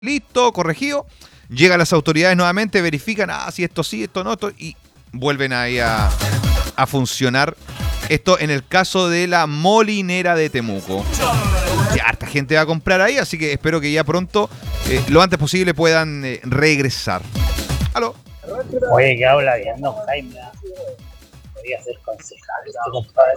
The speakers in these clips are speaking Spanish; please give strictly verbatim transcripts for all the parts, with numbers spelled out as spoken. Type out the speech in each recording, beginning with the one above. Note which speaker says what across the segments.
Speaker 1: listo, corregido. Llegan las autoridades nuevamente, verifican, ah, si esto sí, esto no, esto, y vuelven ahí a, a funcionar. Esto en el caso de la molinera de Temuco. Ya, harta gente va a comprar ahí, así que espero que ya pronto, eh, lo antes posible, puedan eh, regresar. ¿Aló?
Speaker 2: Oye, que habla bien, ¿no, Jaime? Podría ser concejal este compadre.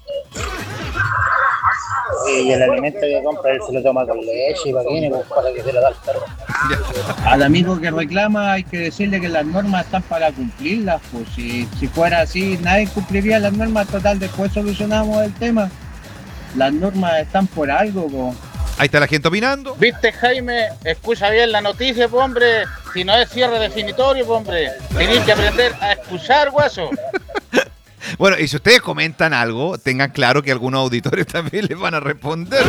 Speaker 2: Y el alimento que compra él se lo toma con leche y vaquines para que se lo da al perro.
Speaker 3: Al amigo que reclama hay que decirle que las normas están para cumplirlas, pues si, si fuera así nadie cumpliría las normas, total, después solucionamos el tema. Las normas están por algo, pues.
Speaker 1: Ahí está la gente opinando.
Speaker 4: ¿Viste, Jaime? Escucha bien la noticia, po, hombre. Si no es cierre definitorio, po, hombre. Tenés que aprender a escuchar, guaso.
Speaker 1: Bueno, y si ustedes comentan algo, tengan claro que algunos auditores también les van a responder.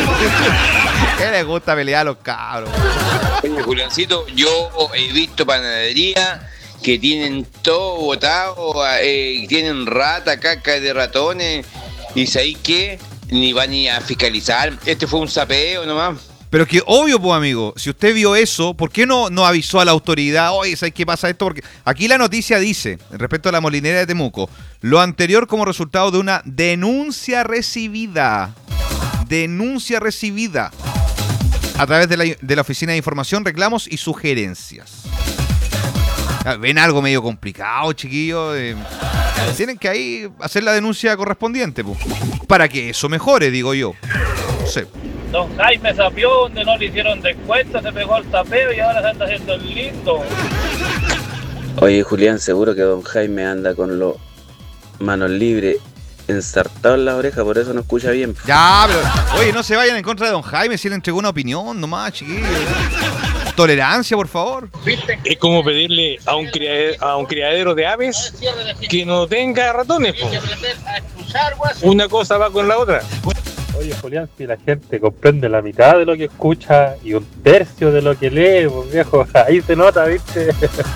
Speaker 1: ¿Qué les gusta pelear a los cabros?
Speaker 5: Oye, Juliancito, yo he visto panadería que tienen todo botado, eh, tienen rata, caca de ratones, y ¿sabéis qué? Ni van ni a fiscalizar. Este fue un sapeo nomás.
Speaker 1: Pero que obvio, pues, amigo, si usted vio eso, ¿por qué no, no avisó a la autoridad? Oye, ¿sabes qué pasa esto? Porque aquí la noticia dice, respecto a la molinera de Temuco, lo anterior como resultado de una denuncia recibida. Denuncia recibida a través de la, de la Oficina de Información, Reclamos y Sugerencias. ¿Ven algo medio complicado, chiquillos? Eh, tienen que ahí hacer la denuncia correspondiente, pues, para que eso mejore, digo yo. No sé.
Speaker 6: Don Jaime sapió donde no le hicieron descuento, se pegó el tapeo y ahora se anda haciendo el lindo.
Speaker 7: Oye, Julián, seguro que don Jaime anda con los manos libres ensartados en la oreja, por eso no escucha bien.
Speaker 1: Ya, pero, oye, no se vayan en contra de don Jaime si él entregó una opinión nomás, chiquillos. Tolerancia, por favor.
Speaker 8: Es como pedirle a un criadero, a un criadero de aves que no tenga ratones, po. Una cosa va con la otra.
Speaker 2: Oye, Julián, si la gente comprende la mitad de lo que escucha y un tercio de lo que lee, pues viejo, ahí se nota, ¿viste?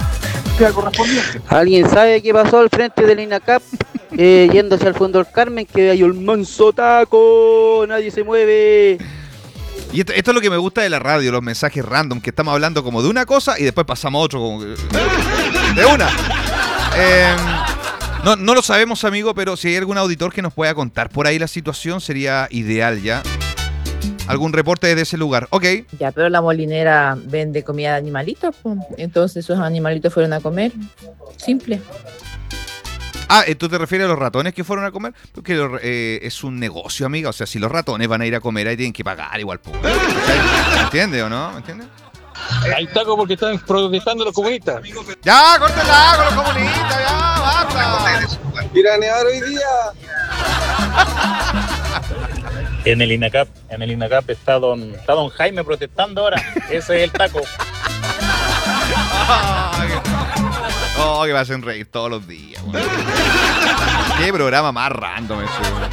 Speaker 9: ¿Alguien sabe qué pasó al frente del INACAP? Eh, yéndose al fondo del Carmen, que hay un manso taco, nadie se mueve.
Speaker 1: Y esto, esto es lo que me gusta de la radio, los mensajes random, que estamos hablando como de una cosa y después pasamos a otro, como que, de una. Eh, no, no lo sabemos, amigo, pero si hay algún auditor que nos pueda contar por ahí la situación, sería ideal ya. Algún reporte desde ese lugar. Ok.
Speaker 10: Ya, pero la molinera vende comida de animalitos, pues. Entonces esos animalitos fueron a comer. Simple.
Speaker 1: Ah, ¿tú te refieres a los ratones que fueron a comer? Porque eh, es un negocio, amiga. O sea, si los ratones van a ir a comer, ahí tienen que pagar igual. ¿Me entiendes o no? ¿Me entiendes?
Speaker 8: Ahí está como porque están protestando los comunistas.
Speaker 1: ¡Ya, córtela con los comunistas! ¡Ya, basta!
Speaker 11: ¡Tiranear hoy día!
Speaker 2: En el INACAP, en el INACAP está don, está don Jaime protestando ahora. Ese es el taco.
Speaker 1: Oh, que me hacen reír todos los días, güey. Qué programa más random eso, güey.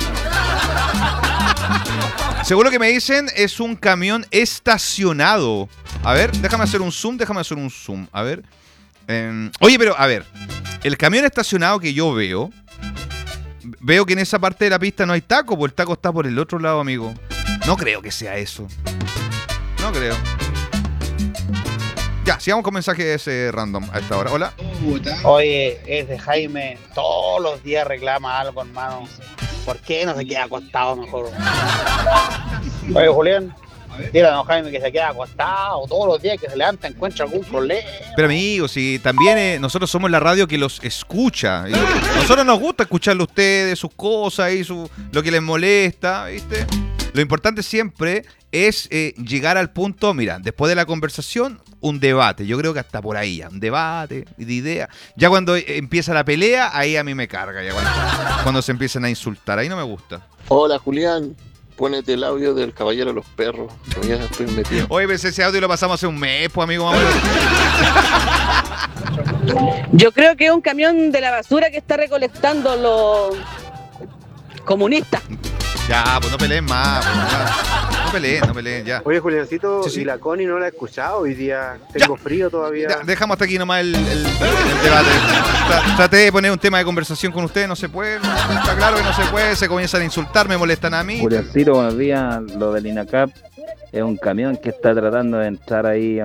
Speaker 1: Seguro que me dicen es un camión estacionado. A ver, déjame hacer un zoom, déjame hacer un zoom. A ver. Eh, oye, pero, a ver. El camión estacionado que yo veo, veo que en esa parte de la pista no hay taco, porque el taco está por el otro lado, amigo. No creo que sea eso. No creo. Ya, sigamos con mensajes eh, random a esta hora. Hola.
Speaker 4: Oye, ese Jaime todos los días reclama algo, hermano. ¿Por qué no se queda acostado mejor? Oye, Julián, dile a don Jaime que se queda acostado todos los días, que se levanta, encuentra algún problema.
Speaker 1: Pero amigos, si también eh, nosotros somos la radio que los escucha. Y nosotros nos gusta escucharle a ustedes, sus cosas y su, lo que les molesta, ¿viste? Lo importante siempre es eh, llegar al punto, mira, después de la conversación, un debate. Yo creo que hasta por ahí, un debate de ideas. Ya cuando empieza la pelea, ahí a mí me carga. Ya cuando, cuando se empiezan a insultar, ahí no me gusta.
Speaker 11: Hola, Julián. Pónete el audio del Caballero de los Perros. Ya estoy metido.
Speaker 1: Oye, pues ese audio lo pasamos hace un mes, pues, amigo. Vamos
Speaker 12: a... Yo creo que es un camión de la basura que está recolectando los comunistas.
Speaker 1: Ya, pues no peleen más. Pues, ya. No peleen, no peleen, ya.
Speaker 13: Oye, Juliancito,
Speaker 1: sí, sí.
Speaker 13: ¿Y la Connie no la he escuchado hoy día? Tengo ya. frío todavía.
Speaker 1: Ya, dejamos hasta aquí nomás el, el, el debate. Tra- traté de poner un tema de conversación con ustedes, no se puede. Está claro que no se puede, se comienzan a insultar, me molestan a mí.
Speaker 14: Juliancito, buenos días. Lo del INACAP Es un camión que está tratando de entrar ahí